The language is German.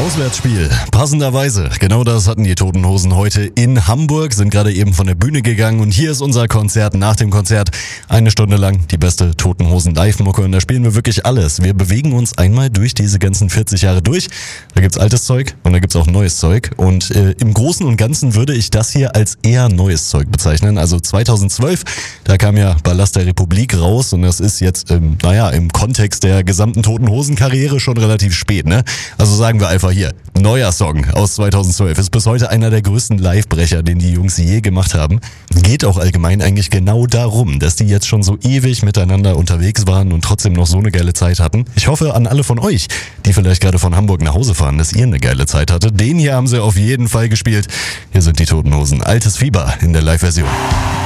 Auswärtsspiel. Passenderweise. Genau das hatten die Toten Hosen heute in Hamburg, sind gerade eben von der Bühne gegangen und hier ist unser Konzert. Nach dem Konzert 1 Stunde lang die beste Toten Hosen Live-Mucke und da spielen wir wirklich alles. Wir bewegen uns einmal durch diese ganzen 40 Jahre durch. Da gibt's altes Zeug und da gibt's auch neues Zeug und im Großen und Ganzen würde ich das hier als eher neues Zeug bezeichnen. Also 2012, da kam ja Ballast der Republik raus und das ist jetzt, im Kontext der gesamten Toten Hosen Karriere schon relativ spät, ne? Also sagen wir einfach hier, neuer Song aus 2012 ist bis heute einer der größten Livebrecher, den die Jungs je gemacht haben. Geht auch allgemein eigentlich genau darum, dass die jetzt schon so ewig miteinander unterwegs waren und trotzdem noch so eine geile Zeit hatten. Ich hoffe an alle von euch, die vielleicht gerade von Hamburg nach Hause fahren, dass ihr eine geile Zeit hattet. Den hier haben sie auf jeden Fall gespielt. Hier sind die Toten Hosen. Altes Fieber in der Live-Version.